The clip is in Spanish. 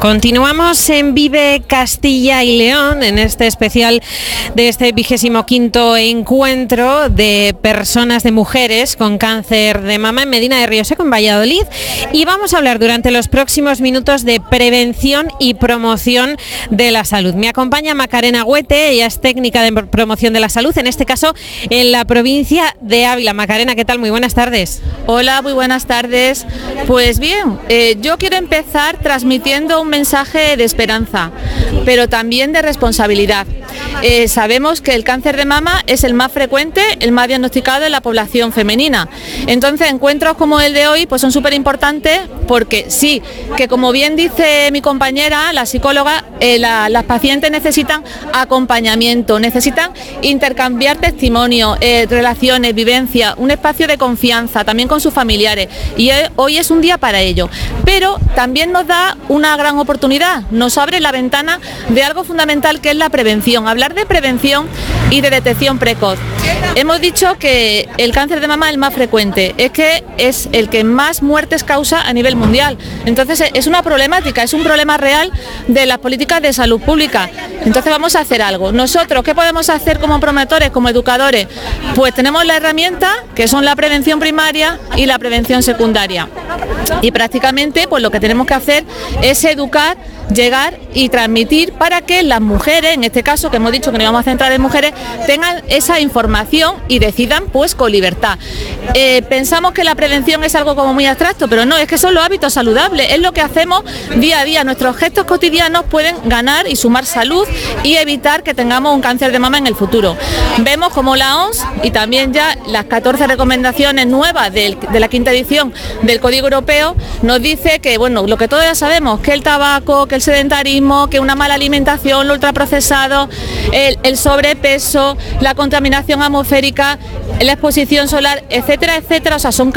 Continuamos en Vive Castilla y León, en este especial de este 25º encuentro de personas, de mujeres con cáncer de mama en Medina de Rioseco, en Valladolid, y vamos a hablar durante los próximos minutos de prevención y promoción de la salud. Me acompaña Macarena Huete, ella es técnica de promoción de la salud, en este caso en la provincia de Ávila. Macarena, ¿qué tal? Muy buenas tardes. Hola, muy buenas tardes. Pues bien, yo quiero empezar transmitiendo un mensaje de esperanza, pero también de responsabilidad. Sabemos que el cáncer de mama es el más frecuente, el más diagnosticado en la población femenina. Entonces, encuentros como el de hoy pues son súper importantes porque sí, que como bien dice mi compañera, la psicóloga, las pacientes necesitan acompañamiento, necesitan intercambiar testimonios, relaciones, vivencias, un espacio de confianza también con sus familiares, y hoy es un día para ello. Pero también nos da una gran oportunidad, nos abre la ventana de algo fundamental que es la prevención, hablar de prevención y de detección precoz. Hemos dicho que el cáncer de mama es el más frecuente, es que es el que más muertes causa a nivel mundial. Entonces es una problemática, es un problema real de las políticas de salud pública. Entonces vamos a hacer algo. Nosotros, ¿qué podemos hacer como promotores, como educadores? Pues tenemos la herramienta que son la prevención primaria y la prevención secundaria. Y prácticamente pues lo que tenemos que hacer es educar, llegar y transmitir para que las mujeres, en este caso que hemos dicho que nos vamos a centrar en mujeres, tengan esa información y decidan pues con libertad. Pensamos que la prevención es algo como muy abstracto, pero no, es que son los hábitos saludables, es lo que hacemos día a día. Nuestros gestos cotidianos pueden ganar y sumar salud y evitar que tengamos un cáncer de mama en el futuro. Vemos como la OMS y también ya las 14 recomendaciones nuevas de la 5ª edición del Código Europeo nos dice que, bueno, lo que todos ya sabemos, que el tabaco, que el sedentarismo, que una mala alimentación, lo ultraprocesado, el sobrepeso, la contaminación atmosférica, la exposición solar, etcétera, etcétera, o sea, son